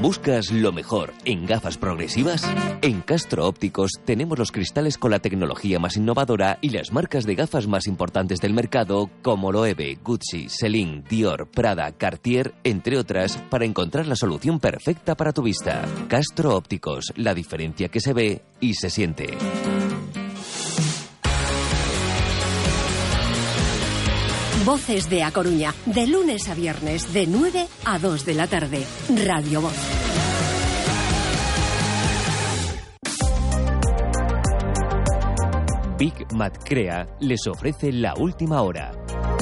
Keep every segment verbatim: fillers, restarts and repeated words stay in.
¿Buscas lo mejor en gafas progresivas? En Castro Ópticos tenemos los cristales con la tecnología más innovadora y las marcas de gafas más importantes del mercado como Loewe, Gucci, Celine, Dior, Prada, Cartier, entre otras, para encontrar la solución perfecta para tu vista. Castro Ópticos, la diferencia que se ve y se siente. Voces de A Coruña, de lunes a viernes, de nueve a dos de la tarde. Radio Voz. Big Mat Crea les ofrece la última hora.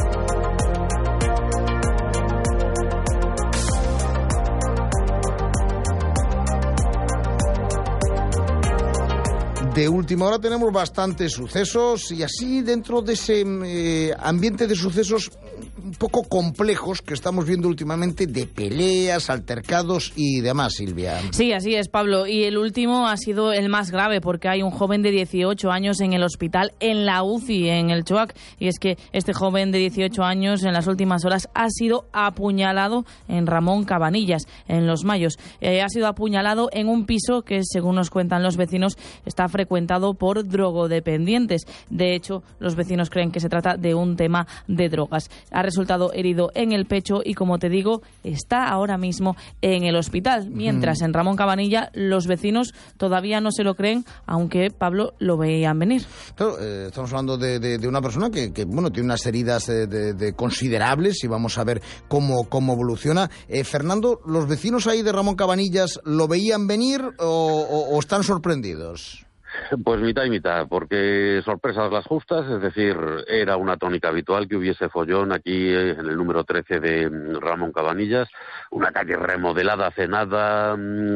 De última hora tenemos bastantes sucesos y así dentro de ese eh, ambiente de sucesos un poco complejos que estamos viendo últimamente, de peleas, altercados y demás, Silvia. Sí, así es, Pablo. Y el último ha sido el más grave porque hay un joven de dieciocho años en el hospital, en la U C I, en el Choac. Y es que este joven de dieciocho años en las últimas horas ha sido apuñalado en Ramón Cabanillas, en Los Mayos. Eh, ha sido apuñalado en un piso que, según nos cuentan los vecinos, está frecuentado por drogodependientes. De hecho, los vecinos creen que se trata de un tema de drogas. Ha resultado herido en el pecho y, como te digo, está ahora mismo en el hospital. Mientras, en Ramón Cabanilla, los vecinos todavía no se lo creen, aunque, Pablo, lo veían venir. Claro, eh, estamos hablando de, de, de una persona que, que, bueno, tiene unas heridas eh, de, de considerables y vamos a ver cómo, cómo evoluciona. Eh, Fernando, ¿los vecinos ahí de Ramón Cabanillas lo veían venir o, o, o están sorprendidos? Pues mitad y mitad, porque sorpresas las justas, es decir, era una tónica habitual que hubiese follón aquí en el número trece de Ramón Cabanillas, una calle remodelada hace nada,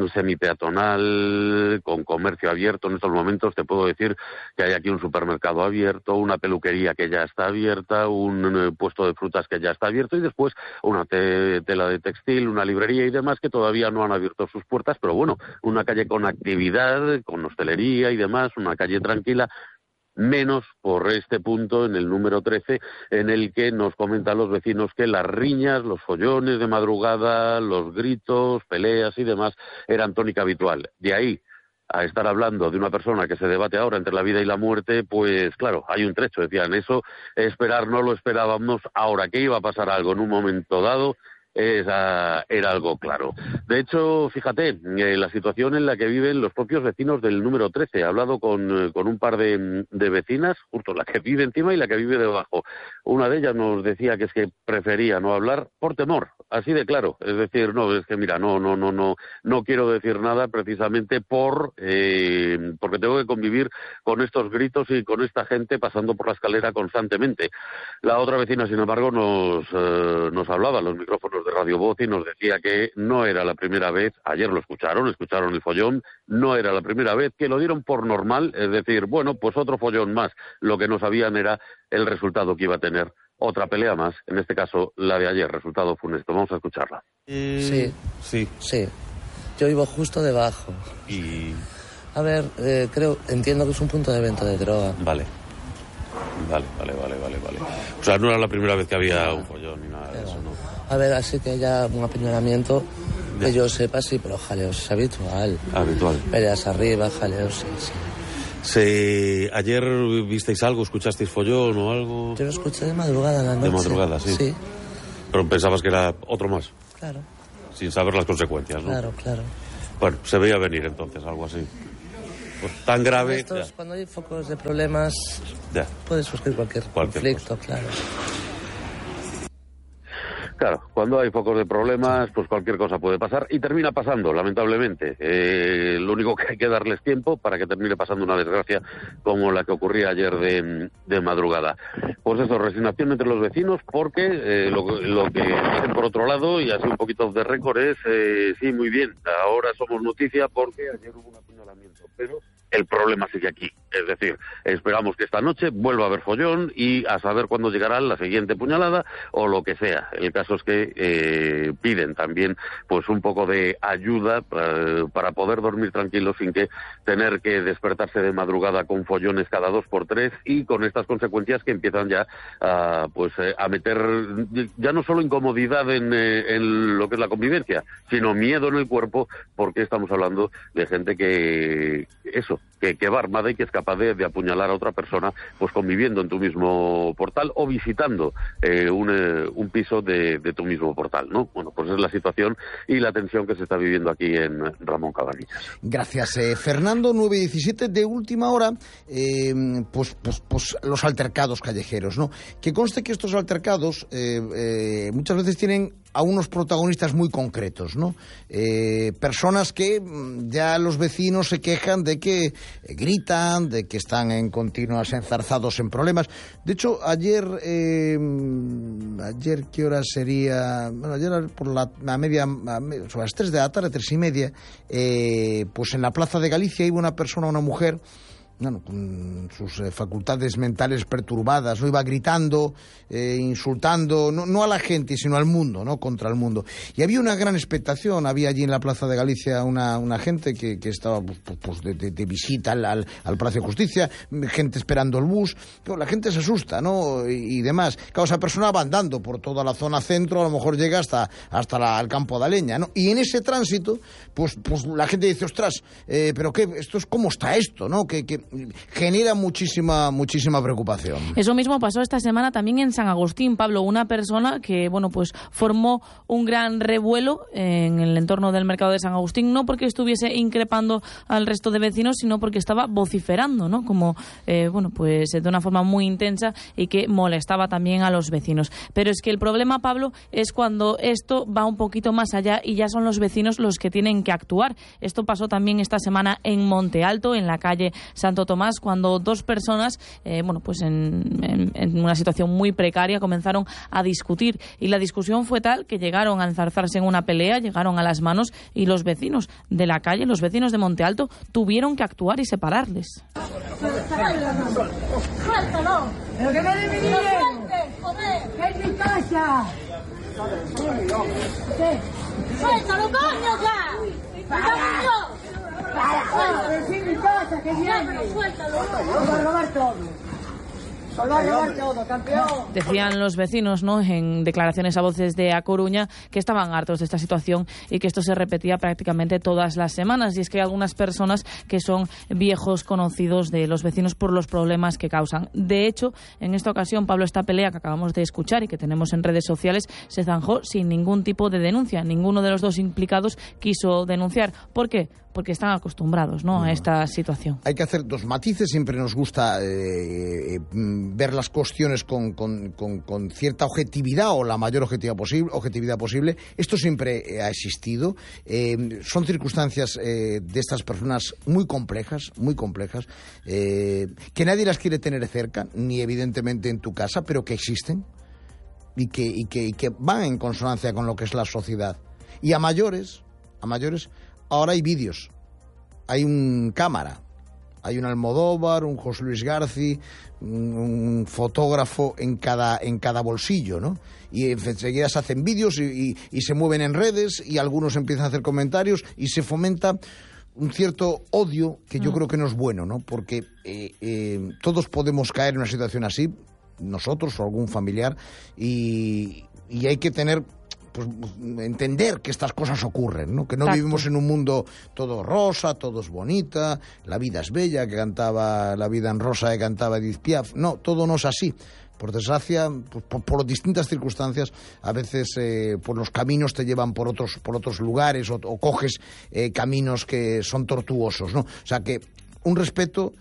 semipeatonal, con comercio abierto. En estos momentos te puedo decir que hay aquí un supermercado abierto, una peluquería que ya está abierta, un puesto de frutas que ya está abierto y después una te- tela de textil, una librería y demás que todavía no han abierto sus puertas, pero bueno, una calle con actividad, con hostelería y demás, una calle tranquila, menos por este punto en el número trece, en el que nos comentan los vecinos que las riñas, los follones de madrugada, los gritos, peleas y demás eran tónica habitual. De ahí a estar hablando de una persona que se debate ahora entre la vida y la muerte, pues claro, hay un trecho, decían, eso esperar no lo esperábamos, ahora que iba a pasar algo en un momento dado, Era, era algo claro. De hecho, fíjate, eh, la situación en la que viven los propios vecinos del número trece. He hablado con, con un par de, de vecinas, justo la que vive encima y la que vive debajo. Una de ellas nos decía que es que prefería no hablar por temor, así de claro. Es decir, no, es que mira, no, no, no, no, no quiero decir nada precisamente por, eh, porque tengo que convivir con estos gritos y con esta gente pasando por la escalera constantemente. La otra vecina, sin embargo, nos, eh, nos hablaba en los micrófonos de Radio Voz y nos decía que no era la primera vez, ayer lo escucharon, escucharon el follón, no era la primera vez, que lo dieron por normal, es decir, bueno, pues otro follón más. Lo que no sabían era el resultado que iba a tener otra pelea más, en este caso la de ayer, resultado funesto. Vamos a escucharla. Sí, sí, sí. Yo vivo justo debajo. Y... A ver, eh, creo, entiendo que es un punto de venta de droga. Vale. Vale, vale, vale, vale, vale. O sea, no era la primera vez que había un follón ni nada de eso, ¿no? A ver, así que haya un apuñalamiento, que yo sepa, sí, pero jaleos es habitual. Habitual. Peleas arriba, jaleos, sí, sí. Se... ¿Ayer visteis algo? ¿Escuchasteis follón o algo? Yo lo escuché de madrugada en la noche. De madrugada, sí. Sí. Pero pensabas que era otro más. Claro. Sin saber las consecuencias, ¿no? Claro, claro. Bueno, se veía venir entonces, algo así. Pues tan grave... Estos, cuando hay focos de problemas, ya. Puedes surgir cualquier, cualquier conflicto, cosa. Claro. Claro, cuando hay focos de problemas, pues cualquier cosa puede pasar y termina pasando, lamentablemente. Eh, lo único que hay que darles tiempo para que termine pasando una desgracia como la que ocurría ayer de, de madrugada. Pues eso, resignación entre los vecinos, porque eh, lo, lo que dicen por otro lado, y así un poquito de récord, es, eh, sí, muy bien, ahora somos noticia porque ayer hubo un apuñalamiento, pero el problema sigue aquí. Es decir, esperamos que esta noche vuelva a haber follón y a saber cuándo llegará la siguiente puñalada o lo que sea. El caso es que eh, piden también pues un poco de ayuda para, para poder dormir tranquilos sin que tener que despertarse de madrugada con follones cada dos por tres y con estas consecuencias que empiezan ya a, pues, eh, a meter ya no solo incomodidad en, eh, en lo que es la convivencia, sino miedo en el cuerpo, porque estamos hablando de gente que, eso, que, que va armada y que es capaz de, de apuñalar a otra persona, pues conviviendo en tu mismo portal o visitando eh, un, eh, un piso de, de tu mismo portal, ¿no? Bueno, pues es la situación y la tensión que se está viviendo aquí en Ramón Cabanillas. Gracias, eh, Fernando. nueve diecisiete de última hora, eh, pues, pues, pues los altercados callejeros, ¿no? Que conste que estos altercados eh, eh, muchas veces tienen a unos protagonistas muy concretos, ¿no? Eh, personas que ya los vecinos se quejan de que eh, gritan, de que están en continuas enzarzados en problemas. De hecho, ayer, eh, ayer ¿qué hora sería? Bueno, ayer por la a media, a, sobre las tres de la tarde, tres y media, eh, pues en la Plaza de Galicia iba una persona, una mujer, bueno, con sus eh, facultades mentales perturbadas, no iba gritando, eh, insultando, no, no a la gente, sino al mundo, ¿no? Contra el mundo. Y había una gran expectación, había allí en la Plaza de Galicia una, una gente que, que estaba pues, pues de, de, de visita al, al, al Palacio de Justicia, gente esperando el bus, pero la gente se asusta, ¿no? Y, y demás. Claro, esa persona va andando por toda la zona centro, a lo mejor llega hasta, hasta la, el campo de Aleña, ¿no? Y en ese tránsito, pues, pues la gente dice, ostras, eh, pero qué, esto es, ¿cómo está esto, no? Que, que genera muchísima muchísima preocupación. Eso mismo pasó esta semana también en San Agustín, Pablo, una persona que, bueno, pues formó un gran revuelo en el entorno del mercado de San Agustín, no porque estuviese increpando al resto de vecinos, sino porque estaba vociferando, ¿no? Como, eh, bueno, pues de una forma muy intensa y que molestaba también a los vecinos. Pero es que el problema, Pablo, es cuando esto va un poquito más allá y ya son los vecinos los que tienen que actuar. Esto pasó también esta semana en Monte Alto, en la calle Santo Tomás, cuando dos personas, eh, bueno, pues en, en, en una situación muy precaria comenzaron a discutir y la discusión fue tal que llegaron a enzarzarse en una pelea, llegaron a las manos y los vecinos de la calle, los vecinos de Monte Alto, tuvieron que actuar y separarles. ¡Suéltalo! ¡Pero que me dividiren! ¡Joder! ¡Que es mi casa! ¡Suéltalo, coño, ya! ¡Vámonos! ¡Para! ¡Es mi casa, que viene! ¡Suéltalo! ¡Vamos a robar todo! Decían los vecinos, ¿no?, en declaraciones a Voces de A Coruña, que estaban hartos de esta situación y que esto se repetía prácticamente todas las semanas. Y es que hay algunas personas que son viejos conocidos de los vecinos por los problemas que causan. De hecho, en esta ocasión, Pablo, esta pelea que acabamos de escuchar y que tenemos en redes sociales se zanjó sin ningún tipo de denuncia. Ninguno de los dos implicados quiso denunciar. ¿Por qué? Porque están acostumbrados, ¿no?, a esta situación. Hay que hacer dos matices. Siempre nos gusta eh, eh, ver las cuestiones con, con, con, con cierta objetividad o la mayor objetividad posible. Objetividad posible. Esto siempre eh, ha existido. Eh, son circunstancias eh, de estas personas muy complejas, muy complejas, eh, que nadie las quiere tener cerca, ni evidentemente en tu casa, pero que existen y que, y que, y que van en consonancia con lo que es la sociedad. Y a mayores, a mayores... Ahora hay vídeos, hay un cámara, hay un Almodóvar, un José Luis García, un, un fotógrafo en cada, en cada bolsillo, ¿no? Y enseguida se hacen vídeos y, y, y se mueven en redes y algunos empiezan a hacer comentarios y se fomenta un cierto odio que yo mm. creo que no es bueno, ¿no? Porque eh, eh, todos podemos caer en una situación así, nosotros o algún familiar, y, y hay que tener... pues entender que estas cosas ocurren, ¿no? Que no Exacto. vivimos en un mundo todo rosa, todo es bonita, la vida es bella, que cantaba La vida en rosa, que cantaba Edith Piaf. No, todo no es así. Por desgracia, pues, por, por distintas circunstancias, a veces eh, pues los caminos te llevan por otros, por otros lugares o, o coges eh, caminos que son tortuosos, ¿no? O sea que un respeto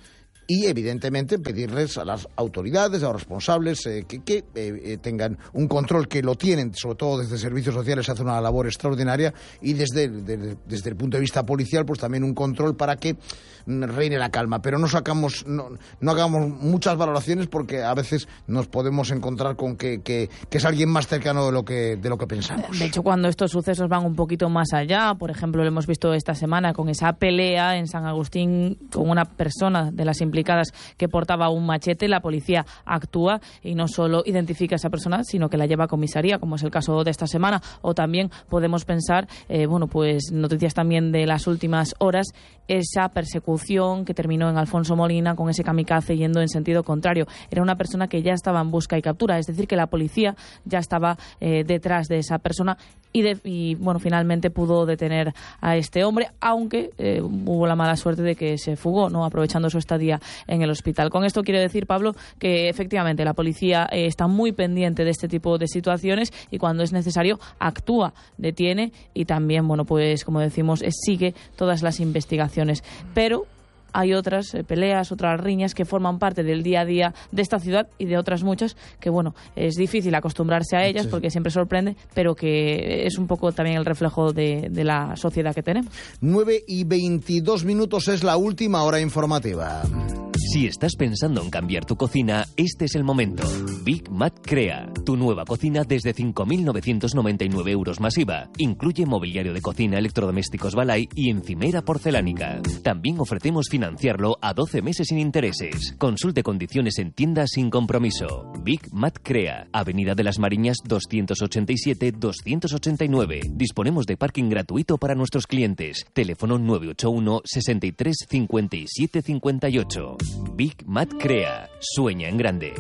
y evidentemente pedirles a las autoridades, a los responsables eh, que, que eh, tengan un control, que lo tienen, sobre todo desde servicios sociales se hace una labor extraordinaria, y desde, desde, desde el punto de vista policial pues también un control para que reine la calma, pero no sacamos no, no hagamos muchas valoraciones, porque a veces nos podemos encontrar con que, que, que es alguien más cercano de lo que de lo que pensamos. De hecho, cuando estos sucesos van un poquito más allá, por ejemplo, lo hemos visto esta semana con esa pelea en San Agustín con una persona de las implicadas que portaba un machete, la policía actúa y no solo identifica a esa persona, sino que la lleva a comisaría, como es el caso de esta semana. O también podemos pensar, eh, bueno, pues noticias también de las últimas horas, esa persecución que terminó en Alfonso Molina con ese kamikaze yendo en sentido contrario. Era una persona que ya estaba en busca y captura, es decir, que la policía ya estaba eh, detrás de esa persona y, de, y bueno, finalmente pudo detener a este hombre, aunque eh, hubo la mala suerte de que se fugó, no aprovechando su estadía en el hospital. Con esto quiero decir, Pablo, que efectivamente la policía eh, está muy pendiente de este tipo de situaciones y cuando es necesario actúa, detiene y también, bueno, pues como decimos, eh, sigue todas las investigaciones. Pero hay otras eh, peleas, otras riñas que forman parte del día a día de esta ciudad y de otras muchas que, bueno, es difícil acostumbrarse a ellas, sí, porque siempre sorprende, pero que es un poco también el reflejo de, de la sociedad que tenemos. nueve y veintidós minutos es la última hora informativa. Si estás pensando en cambiar tu cocina, este es el momento. Big Mat Crea, tu nueva cocina desde cinco mil novecientos noventa y nueve euros más I V A. Incluye mobiliario de cocina, electrodomésticos Balay y encimera porcelánica. También ofrecemos financiarlo a doce meses sin intereses. Consulte condiciones en tiendas sin compromiso. Big Mat Crea, Avenida de las Mariñas doscientos ochenta y siete doscientos ochenta y nueve. Disponemos de parking gratuito para nuestros clientes. Teléfono nueve ocho uno, sesenta y tres, cincuenta y siete cincuenta y ocho. Big Mat Crea. Sueña en grande.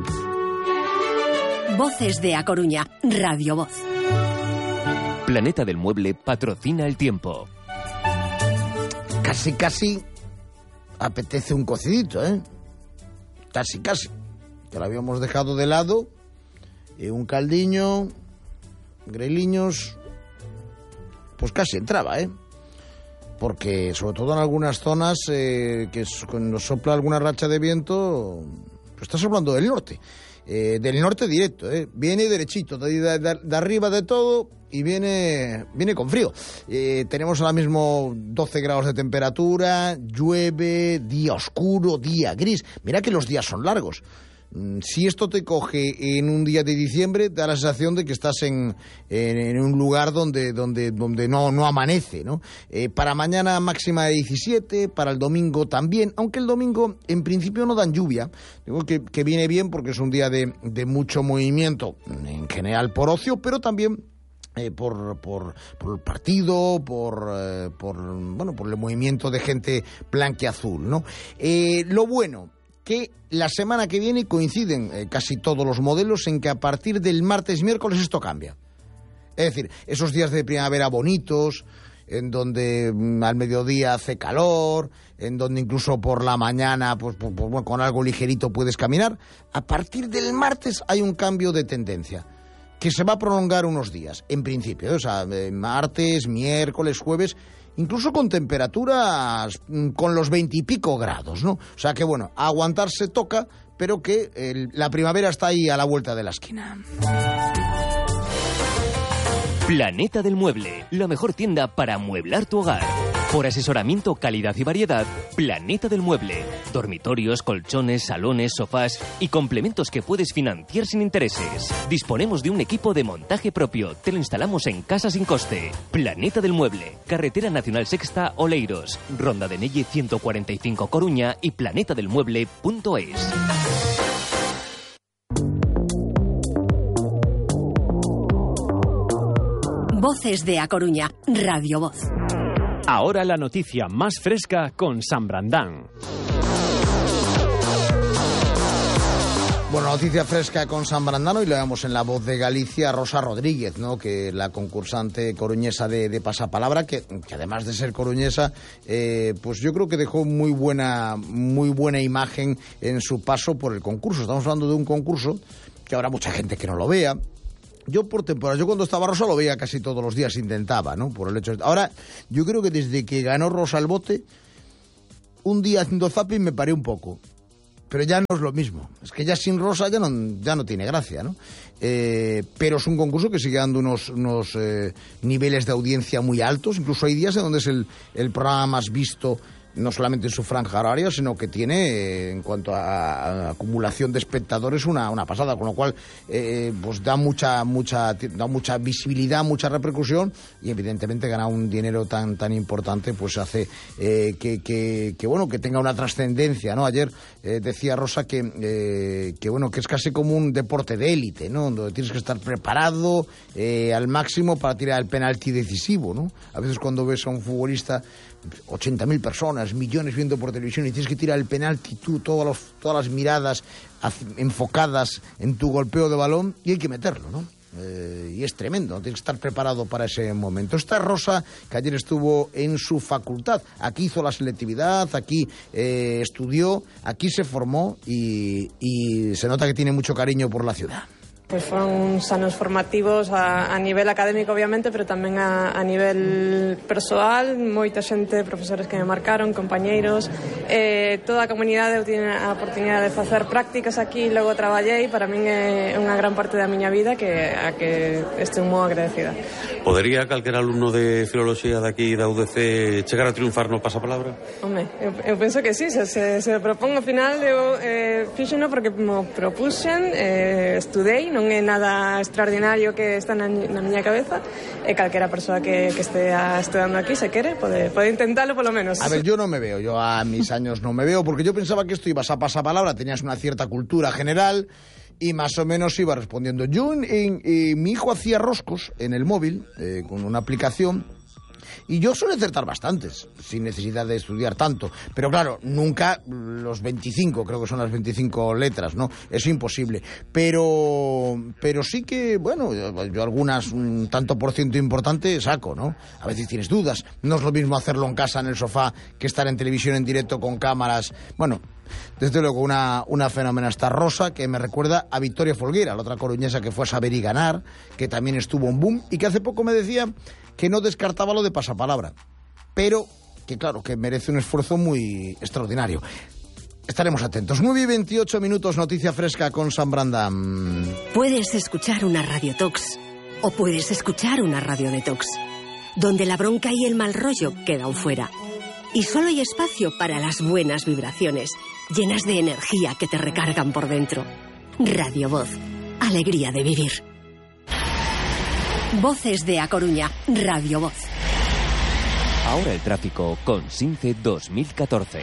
Voces de A Coruña. Radio Voz. Planeta del Mueble patrocina el tiempo. Casi, casi apetece un cocidito, ¿eh? Casi, casi. Que lo habíamos dejado de lado. Y un caldiño, greliños, pues casi entraba, ¿eh? Porque sobre todo en algunas zonas eh, que cuando sopla alguna racha de viento, pues está soplando del norte, eh, del norte directo, eh, viene derechito, de, de, de arriba de todo y viene, viene con frío. Eh, tenemos ahora mismo doce grados de temperatura, llueve, día oscuro, día gris. Mira que los días son largos. Si esto te coge en un día de diciembre, te da la sensación de que estás en, en, en un lugar donde, donde, donde no, no amanece, ¿no? Eh, para mañana máxima de diecisiete, para el domingo también, aunque el domingo en principio no dan lluvia. Digo que, que viene bien porque es un día de, de mucho movimiento, en general por ocio, pero también Eh, por, por, por el partido, por, eh, por, bueno, por el movimiento de gente blanquiazul, ¿no? Eh, lo bueno, que la semana que viene coinciden eh, casi todos los modelos en que a partir del martes, miércoles esto cambia. Es decir, esos días de primavera bonitos, en donde mm, al mediodía hace calor, en donde incluso por la mañana pues, pues, pues bueno, con algo ligerito puedes caminar, a partir del martes hay un cambio de tendencia que se va a prolongar unos días, en principio, ¿eh? O sea, martes, miércoles, jueves, incluso con temperaturas con los veintipico grados, ¿no? O sea que, bueno, aguantarse toca, pero que el, la primavera está ahí a la vuelta de la esquina. Planeta del Mueble, la mejor tienda para amueblar tu hogar. Por asesoramiento, calidad y variedad, Planeta del Mueble. Dormitorios, colchones, salones, sofás y complementos que puedes financiar sin intereses. Disponemos de un equipo de montaje propio. Te lo instalamos en casa sin coste. Planeta del Mueble. Carretera Nacional Sexta, Oleiros. Ronda de Nelle ciento cuarenta y cinco, Coruña y planeta del mueble punto es. Voces de A Coruña. Radio Voz. Ahora la noticia más fresca con San Brandán. Bueno, noticia fresca con San Brandano y lo vemos en La Voz de Galicia, Rosa Rodríguez, ¿no? Que la concursante coruñesa de, de Pasapalabra, que, que además de ser coruñesa, eh, pues yo creo que dejó muy buena, muy buena imagen en su paso por el concurso. Estamos hablando de un concurso que habrá mucha gente que no lo vea. Yo por temporada, yo cuando estaba Rosa lo veía casi todos los días, intentaba, ¿no? Por el hecho de... Ahora, yo creo que desde que ganó Rosa el bote, un día haciendo zapping me paré un poco. Pero ya no es lo mismo. Es que ya sin Rosa ya no, ya no tiene gracia, ¿no? Eh, pero es un concurso que sigue dando unos, unos eh, niveles de audiencia muy altos. Incluso hay días en donde es el, el programa más visto, no solamente en su franja horaria, sino que tiene, eh, en cuanto a, a acumulación de espectadores, una, una pasada, con lo cual eh, pues da mucha mucha da mucha visibilidad, mucha repercusión, y evidentemente ganar un dinero tan tan importante pues hace eh, que, que, que bueno que tenga una trascendencia, ¿no? Ayer eh, decía Rosa que eh, que bueno que es casi como un deporte de élite, ¿no? Donde tienes que estar preparado eh, al máximo para tirar el penalti decisivo, ¿no? A veces cuando ves a un futbolista, ochenta mil personas, millones viendo por televisión, y tienes que tirar el penalti tú, todas, los, todas las miradas enfocadas en tu golpeo de balón, y hay que meterlo, ¿no? Eh, y es tremendo, tienes que estar preparado para ese momento. Esta Rosa, que ayer estuvo en su facultad, aquí hizo la selectividad, aquí eh, estudió, aquí se formó, y, y se nota que tiene mucho cariño por la ciudad. Pues fueron sanos formativos a, a nivel académico, obviamente, pero tamén a, a nivel persoal. Moita xente, profesores que me marcaron, compañeiros, eh, toda a comunidade. Eu tive a oportunidade de facer prácticas aquí, logo traballei. Para min é unha gran parte da miña vida que a que estou moi agradecida. Podería calquer alumno de filoloxía daqui da U D C chegar a triunfar no pasapalabra? Home, eu, eu penso que sí, se, se, se propongo ao final, eu eh, fixeno porque mo propuxen, eh, estudei, non é nada extraordinario que está na, na miña cabeza, e calquera persoa que, que estea estudando aquí, se quere, pode, pode intentarlo polo menos. A ver, yo no me veo, yo a mis años no me veo, porque yo pensaba que esto ibas a pasapalabra, tenías una cierta cultura general y más o menos iba respondiendo. Yo, en, en, en, mi hijo hacía roscos en el móvil, eh, con una aplicación, y yo suelo acertar bastantes, sin necesidad de estudiar tanto. Pero claro, nunca los veinticinco, creo que son las veinticinco letras, ¿no? Es imposible. Pero pero sí que, bueno, yo algunas, un tanto por ciento importante saco, ¿no? A veces tienes dudas. No es lo mismo hacerlo en casa, en el sofá, que estar en televisión en directo con cámaras. Bueno, desde luego una, una fenómena esta Rosa, que me recuerda a Victoria Folguera, la otra coruñesa que fue a Saber y Ganar, que también estuvo en boom, y que hace poco me decía que no descartaba lo de pasapalabra, pero que claro, que merece un esfuerzo muy extraordinario. Estaremos atentos. nueve y veintiocho minutos, noticia fresca con Sam Brandam. Puedes escuchar una radiotox o puedes escuchar una radio detox, donde la bronca y el mal rollo quedan fuera. Y solo hay espacio para las buenas vibraciones, llenas de energía que te recargan por dentro. Radio Voz. Alegría de vivir. Voces de A Coruña. Radio Voz. Ahora el tráfico con SINCE dos mil catorce.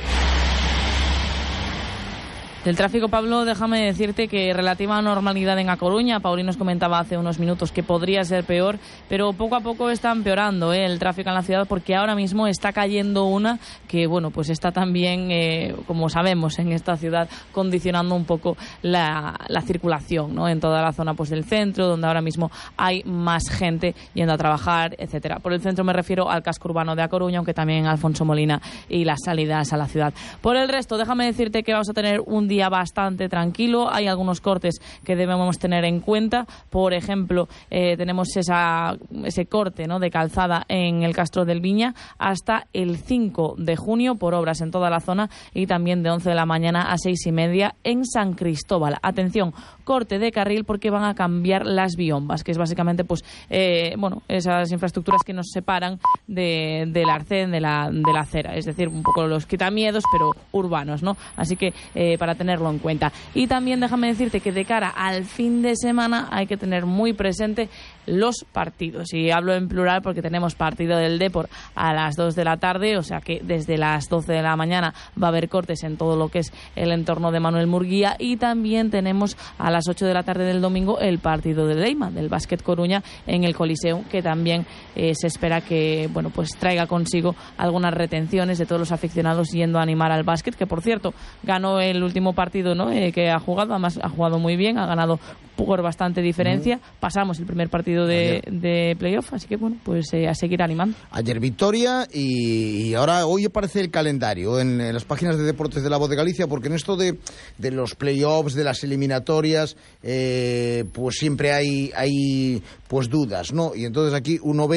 Del tráfico, Pablo, déjame decirte que relativa normalidad en A Coruña. Pauli nos comentaba hace unos minutos que podría ser peor, pero poco a poco está empeorando ¿eh? el tráfico en la ciudad, porque ahora mismo está cayendo una que, bueno, pues está también, eh, como sabemos, en esta ciudad condicionando un poco la, la circulación, ¿no? En toda la zona pues del centro, donde ahora mismo hay más gente yendo a trabajar, etcétera. Por el centro me refiero al casco urbano de A Coruña, aunque también Alfonso Molina y las salidas a la ciudad. Por el resto, déjame decirte que vamos a tener un día bastante tranquilo. Hay algunos cortes que debemos tener en cuenta. Por ejemplo, eh, tenemos esa, ese corte ¿no? de calzada en el Castro del Viña hasta el cinco de junio por obras en toda la zona, y también de once de la mañana a seis y media en San Cristóbal. Atención, corte de carril porque van a cambiar las biombas, que es básicamente pues eh, bueno esas infraestructuras que nos separan de, del arcén, de la, de la acera, es decir, un poco los quitamiedos, pero urbanos, ¿no? Así que eh, para tenerlo en cuenta. Y también déjame decirte que de cara al fin de semana hay que tener muy presente los partidos, y hablo en plural porque tenemos partido del Depor a las dos de la tarde, o sea que desde las doce de la mañana va a haber cortes en todo lo que es el entorno de Manuel Murguía, y también tenemos a las ocho de la tarde del domingo el partido del Leima, del Básquet Coruña, en el Coliseum, que también eh, se espera que bueno pues traiga consigo algunas retenciones de todos los aficionados yendo a animar al básquet, que por cierto ganó el último partido ¿no? eh, que ha jugado, además ha jugado muy bien, ha ganado por bastante diferencia. Mm. Pasamos el primer partido de, de playoff, así que bueno, pues eh, a seguir animando. Ayer victoria, y, y ahora hoy aparece el calendario en, en las páginas de deportes de La Voz de Galicia, porque en esto de, de los playoffs, de las eliminatorias, eh, pues siempre hay, hay pues dudas, ¿no? Y entonces aquí uno ve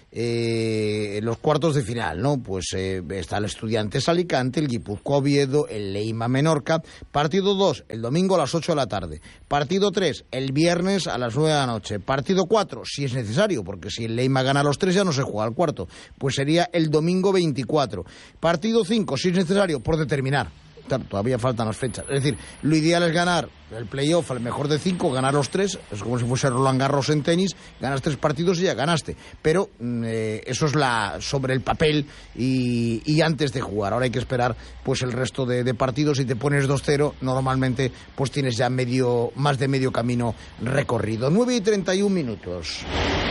eh, los cuartos de final, ¿no? Pues eh, está el Estudiantes Alicante, el Guipúzcoa Oviedo, el Leima Menorca. Partido dos, el domingo a las ocho de la tarde. Partido tres, el viernes a las nueve de la noche. Partido cuatro, si es necesario, porque si el Leima gana los tres ya no se juega al cuarto, pues sería el domingo veinticuatro. Partido cinco, si es necesario, por determinar. Claro, todavía faltan las fechas. Es decir, lo ideal es ganar el playoff, el mejor de cinco, ganar los tres. Es como si fuese Roland Garros en tenis, ganas tres partidos y ya ganaste. Pero eh, eso es la sobre el papel y, y antes de jugar. Ahora hay que esperar pues el resto de, de partidos. Si te pones dos cero, normalmente pues tienes ya medio más de medio camino recorrido. nueve y treinta y un minutos.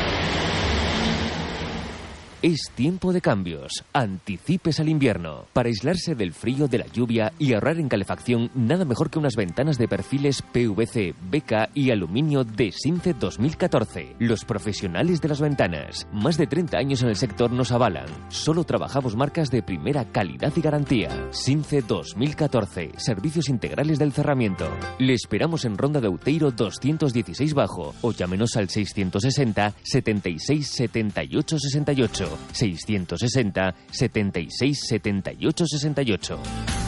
Es tiempo de cambios. Anticipes al invierno. Para aislarse del frío, de la lluvia y ahorrar en calefacción, nada mejor que unas ventanas de perfiles P V C, B K y aluminio de Since dos mil catorce. Los profesionales de las ventanas. Más de treinta años en el sector nos avalan. Solo trabajamos marcas de primera calidad y garantía. Since dos mil catorce. Servicios integrales del cerramiento. Le esperamos en Ronda de Outeiro doscientos dieciséis Bajo o llámenos al seiscientos sesenta, setenta y seis, setenta y ocho, sesenta y ocho. seiscientos sesenta, setenta y seis, setenta y ocho, sesenta y ocho.